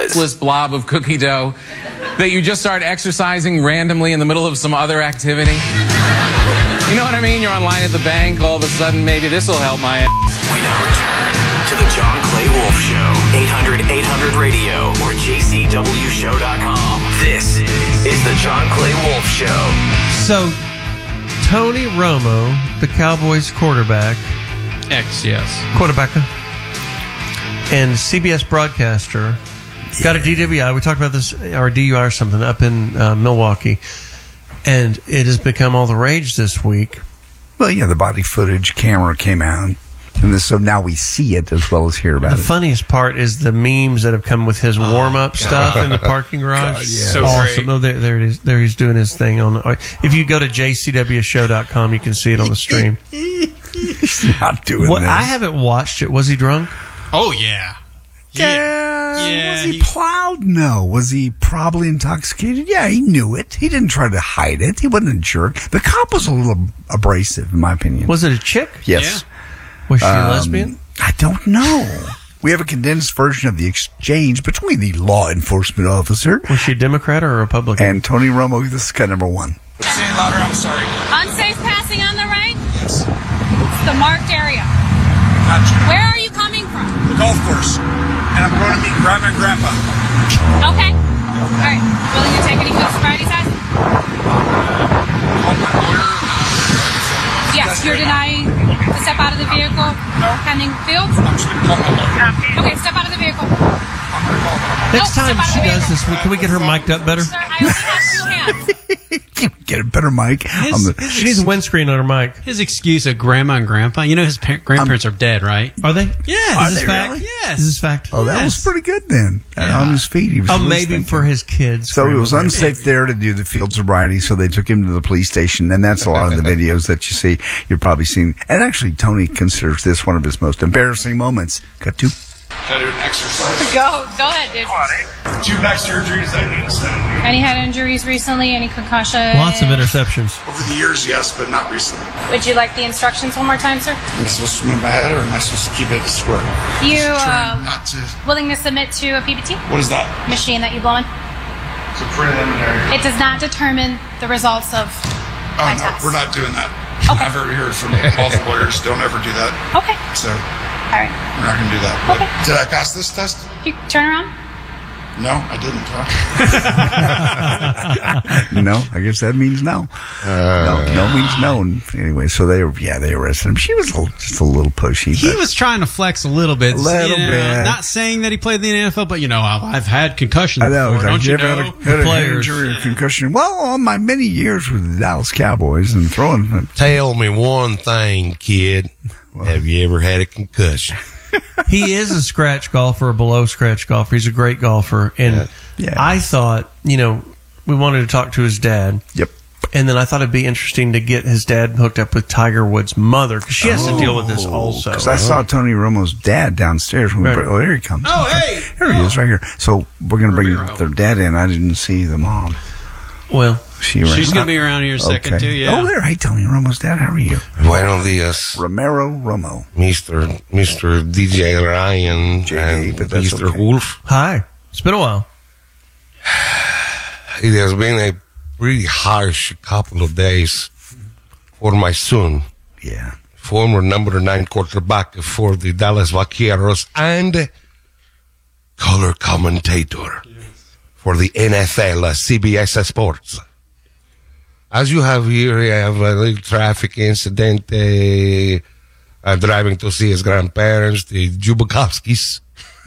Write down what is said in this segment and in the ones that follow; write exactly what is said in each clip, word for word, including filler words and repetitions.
This blob of cookie dough that you just start exercising randomly in the middle of some other activity. You know what I mean? You're online at the bank, all of a sudden, maybe this will help my ass. We now return to the John Clay Wolf Show. eight hundred eight hundred radio or J C W show dot com. This is the John Clay Wolf Show. So, Tony Romo, the Cowboys quarterback. X, yes. Quarterbacker. And C B S broadcaster got a D W I. We talked about this, or D U I or something, up in uh, Milwaukee. And it has become all the rage this week. Well, yeah, the body footage camera came out. And this, so now we see it as well as hear about the it. The funniest part is the memes that have come with his oh, warm-up stuff in the parking garage. God, yeah. So awesome. great. No, there, there it is. There he's doing his thing on. The, if you go to J C W show dot com, you can see it on the stream. He's not doing what, this. I haven't watched it. Was he drunk? Oh, yeah. Yeah. Yeah, Was he, he- plowed? No. Was he probably intoxicated? Yeah, he knew it. He didn't try to hide it. He wasn't a jerk. The cop was a little abrasive, in my opinion. Was it a chick? Yes. Was she Um, a lesbian? I don't know. We have a condensed version of the exchange between the law enforcement officer Was she a Democrat or a Republican? and Tony Romo. This is cut number one. Say it louder, I'm sorry. Unsafe passing on the right? Yes. It's the marked area. Gotcha. Where are you coming from? The golf course. And I'm going to meet Grandma and Grandpa. Okay. All right. Willing to take any food sobriety test? Call my lawyer. Yes. You're denying to step out of the vehicle pending fields? I'm just going to call my lawyer. Okay, step out of the vehicle. I'm going to call them. Next No, time step out of she the does vehicle. this, can we get her mic'd up better? Sir, I only have two hands. Get a better mic. His- on the, She needs a windscreen on her mic. His excuse of grandma and grandpa. You know his par- grandparents are dead, right? Are they? Yes. Is this they fact? really? Yes. Is this fact? oh, that was Yes. pretty good then. On his feet. He was Oh, really maybe thinking. for his kids. So it was Grandma. unsafe there to do the field sobriety, so they took him to the police station, and that's a lot of the videos that you see. You've probably seen. And actually, Tony considers this one of his most embarrassing moments. Cut to. Can I do an exercise? Go. Go ahead, dude. Two back surgeries I need to send. Any head injuries recently? Any concussion? Lots of interceptions. Over the years, yes, but not recently. Would you like the instructions one more time, sir? Am I supposed to move my head, or am I supposed to keep it square? You Trying uh, not to. willing to submit to a P B T What is that? machine that you blow in? It's a preliminary. It does not determine the results of Oh, my no, test. we're not doing that. Okay. I've already heard from all the lawyers. Don't ever do that. Okay. So All right. we're not going to do that. But Okay. did I pass this test? You turn around. No, I didn't. Huh? No, I guess that means no. no, no means no. And anyway, so they were, yeah, they arrested him. She was a little, just a little pushy. He but- was trying to flex a little bit. A little you know, bit. Not saying that he played in the N F L, but, you know, I've, I've had concussions I know. before, Like, don't you ever know? had a, had a Players. injury or concussion? Well, on my many years with the Dallas Cowboys and throwing. Tell me one thing, kid. Have you ever had a concussion? He is a scratch golfer, a below scratch golfer. He's a great golfer. And Yeah. I thought, you know, we wanted to talk to his dad. Yep. And then I thought it'd be interesting to get his dad hooked up with Tiger Woods' mother, because she has to deal with this also. Because I saw Tony Romo's dad downstairs. When we Right. brought, oh, there he comes. Oh, hey! There he is, right here. So we're going to bring Ramiro. their dad in. I didn't see the mom. Well, She ran- She's going to be around here in a second, Okay. too, yeah. Oh, there. Hey, Tony Romo's dad. How are you? Buenos dias, Romero Romo. Mister Mister D J Ryan J D, and but that's Mister okay. Wolf. hi. It's been a while. It has been a pretty harsh couple of days for my son, Yeah. former number nine quarterback for the Dallas Vaqueros and color commentator for the N F L, uh, C B S Sports. As you have here, I have a little traffic incident, uh, uh, driving to see his grandparents, the Jubakovskis,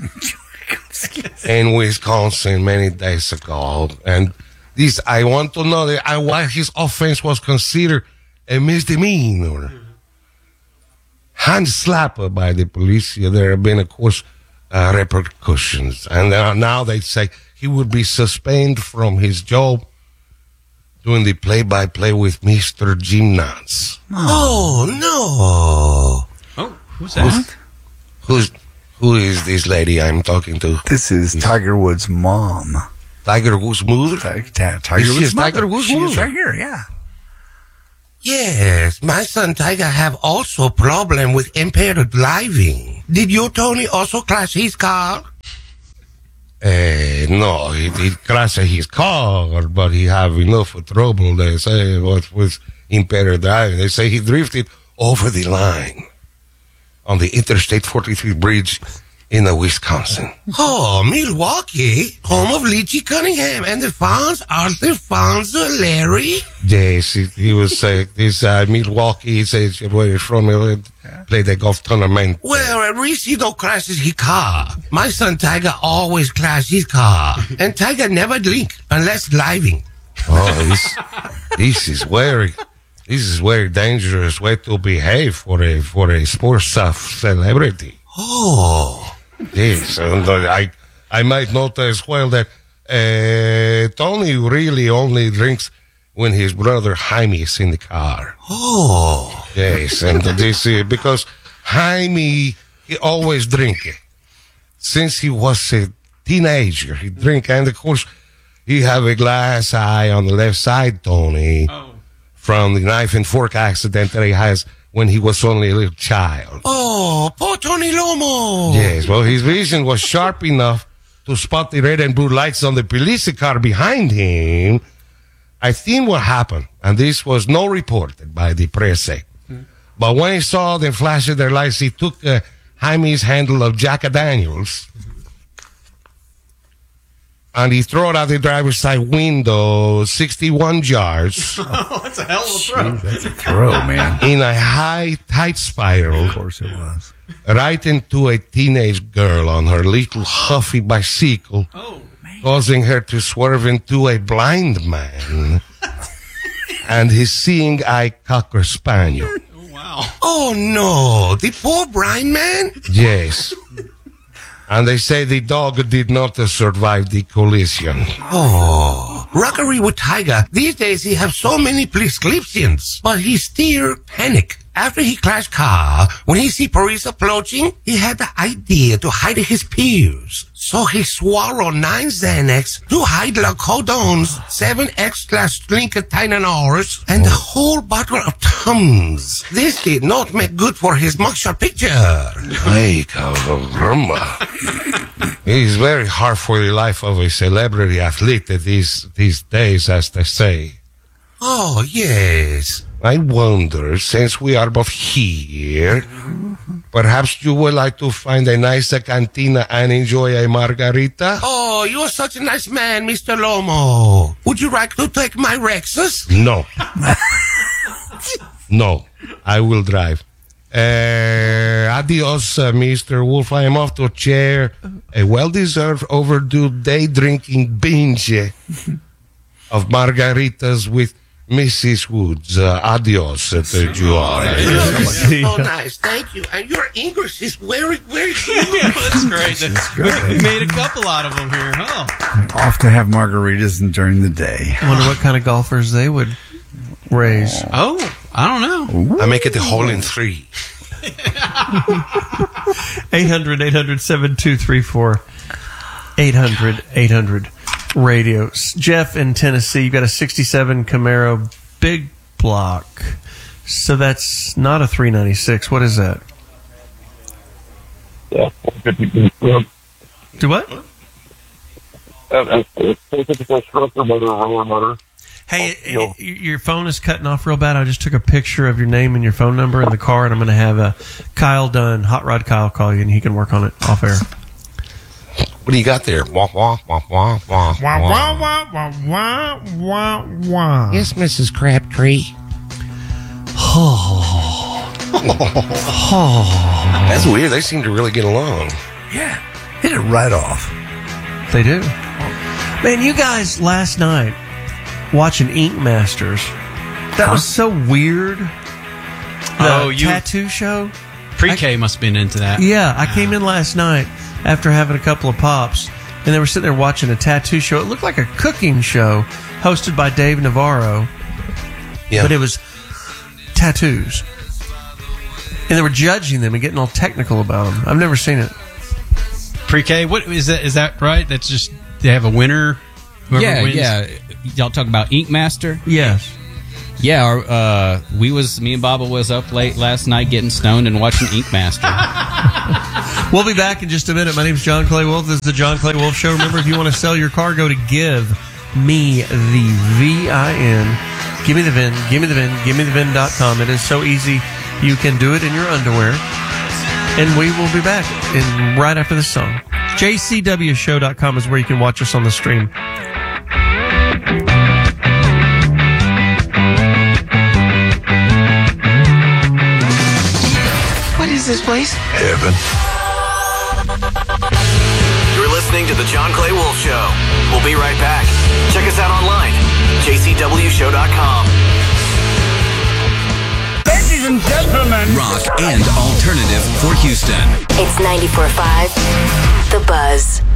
in Wisconsin many days ago. And this, I want to know that, uh, why his offense was considered a misdemeanor. Hand slap by the police. There have been, of course, uh, repercussions. And uh, now they say he would be suspended from his job doing the play-by-play with Mister Jim Nance. Oh, no. Oh, who's that? Who's, who is this lady I'm talking to? This is Tiger Woods' mom. Tiger Woods' mother? Ti- ti- Tiger This Woods' is Tiger mother. Woods' She is mother. right here, yeah. Yes, my son Tiger have also problem with impaired driving. Did you, Tony, also crash his car? Uh, no, he, he crashed his car, but he have enough trouble. They say what was impaired driving. They say he drifted over the line on the Interstate forty-three bridge in uh, Wisconsin. Oh, Milwaukee, home of Lychee Cunningham and the Fonz, Arthur Fonzo, Larry. Yes, he, he was uh, this uh, Milwaukee. He says where he's from. He played the golf tournament. Well, Reese don't crash his car. My son Tiger always crashes his car, and Tiger never drink unless driving. Oh, this this is very this is very dangerous way to behave for a for a sports uh, celebrity. Oh. Yes, and I I might note as well that uh, Tony really only drinks when his brother Jaime is in the car. Oh. Yes, and this uh, because Jaime, he always drink. Since he was a teenager, he drink, and of course, he have a glass eye on the left side, Tony, oh. from the knife and fork accident that he has when he was only a little child. Oh, poor Tony Lomo. Yes, well, his vision was sharp enough to spot the red and blue lights on the police car behind him. I think what happened, and this was not reported by the press, mm. but when he saw them flashing their lights, he took uh, Jaime's handle of Jack Daniels, and he threw it out the driver's side window, sixty-one yards. Oh, that's a hell of a throw. That's a throw, man. In a high, tight spiral. Of course it was. Right into a teenage girl on her little huffy bicycle, oh, man. Causing her to swerve into a blind man and his seeing eye cocker spaniel. Oh, wow. Oh, no. The poor blind man? Yes. And they say the dog did not uh, survive the collision. Oh, rockery with Tiger. These days he have so many prescriptions, but he still panic. After he crashed car, when he see police approaching, he had the idea to hide his pills. So he swallowed nine Xanax, two hydrocodones, seven extra drink of Tylenol's, and a whole bottle of Tums. This did not make good for his mugshot picture. Ay, caramba. It's very hard for the life of a celebrity athlete these, these days, as they say. Oh, yes. I wonder, since we are both here, perhaps you would like to find a nice cantina and enjoy a margarita? Oh, you are such a nice man, Mister Lomo. Would you like to take my Rexus? No. No, I will drive. Uh, adios, uh, Mister Wolf. I am off to chair a well-deserved overdue day-drinking binge of margaritas with Missus Woods. Uh, adios uh, to you all. So nice, thank you. And your English is very, very good. Yeah, that's great. That's good. We made a couple out of them here, huh? Off to have margaritas and during the day. I wonder what kind of golfers they would raise. Oh, I don't know. Ooh. I make it the hole in three. eight hundred, eight hundred, seven two three four. eight hundred, eight hundred radio. Jeff in Tennessee, you got a sixty-seven Camaro big block. So that's not a three ninety-six. What is that? Yeah. Do what? Hey, oh, your phone is cutting off real bad. I just took a picture of your name and your phone number in the car, and I'm going to have uh, Kyle Dunn, Hot Rod Kyle, call you, and he can work on it off air. What do you got there? Wah, wah, wah, wah, wah, wah, wah, wah, wah, wah, wah, wah. Yes, Missus Crabtree. Oh. Oh. That's weird. They seem to really get along. Yeah. Hit it right off. They do. Man, you guys last night watching Ink Masters. That huh? was so weird. The oh, you tattoo show? Pre-K I, must have been into that. Yeah, I came in last night after having a couple of pops, and they were sitting there watching a tattoo show. It looked like a cooking show hosted by Dave Navarro, yeah. but it was tattoos. And they were judging them and getting all technical about them. I've never seen it. Pre-K, what is that? Is that right? That's just they have a winner. Yeah, wins? yeah. Y'all talk about Ink Master? Yes. Yeah, our, uh, we was me and Baba was up late last night getting stoned and watching Ink Master. We'll be back in just a minute. My name is John Clay Wolf. This is the John Clay Wolf Show. Remember, if you want to sell your car, go to Give Me the V I N. Give me the V I N. Give me the V I N. Give me the V I N dot com. It is so easy. You can do it in your underwear. And we will be back in right after this song. J C W show dot com is where you can watch us on the stream. What is this place? Heaven. You're listening to The John Clay Wolf Show. We'll be right back. Check us out online, J C W show dot com. Ladies and gentlemen. Rock and alternative for Houston. It's ninety-four point five The Buzz.